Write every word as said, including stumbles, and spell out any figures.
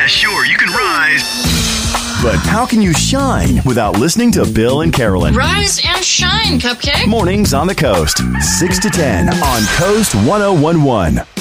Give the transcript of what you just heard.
Yeah, sure, you can rise. But how can you shine without listening to Bill and Carolyn? Rise and shine, Cupcake. Mornings on the Coast, six to ten on Coast ten eleven.